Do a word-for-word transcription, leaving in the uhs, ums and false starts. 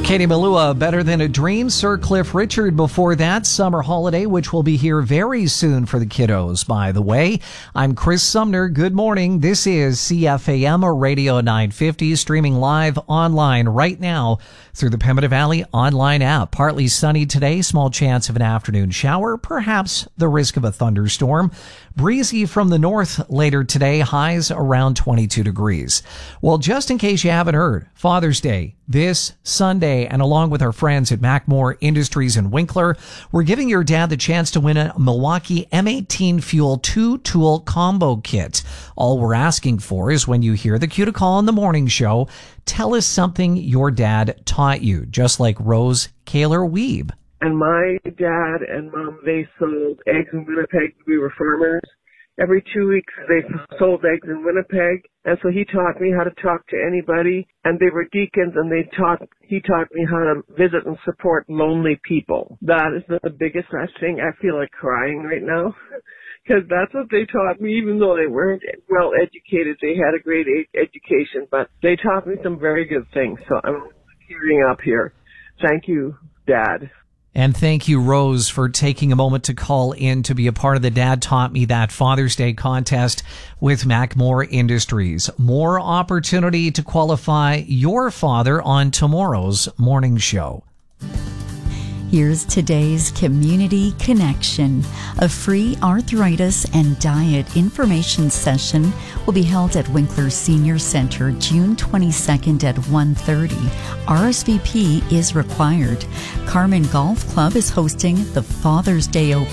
Katie Malua, Better Than a Dream. Sir Cliff Richard before that. Summer Holiday, which will be here very soon for the kiddos, by the way. I'm Chris Sumner. Good morning. This is C F A M Radio nine fifty, streaming live online right now through the Pembina Valley online app. Partly sunny today, small chance of an afternoon shower, perhaps the risk of a thunderstorm. Breezy from the north later today, highs around twenty-two degrees. Well, just in case you haven't heard, Father's Day this Sunday, and along with our friends at Macmore Industries in Winkler, we're giving your dad the chance to win a Milwaukee M eighteen Fuel two-tool combo kit. All we're asking for is when you hear the cue to call in the morning show, tell us something your dad taught you, just like Rose Kaler Weeb. And my dad and mom, they sold eggs in Winnipeg. We were farmers. Every two weeks they sold eggs in Winnipeg. And so he taught me how to talk to anybody. And they were deacons, and they taught, he taught me how to visit and support lonely people. That is the biggest thing. I feel like crying right now. Because that's what they taught me, even though they weren't well educated. They had a great education, but they taught me some very good things. So I'm tearing up here. Thank you, Dad. And thank you, Rose, for taking a moment to call in to be a part of the Dad Taught Me That Father's Day contest with Macmore Industries. More opportunity to qualify your father on tomorrow's morning show. Here's today's Community Connection. A free arthritis and diet information session will be held at Winkler Senior Center June twenty-second at one thirty. R S V P is required. Carmen Golf Club is hosting the Father's Day Open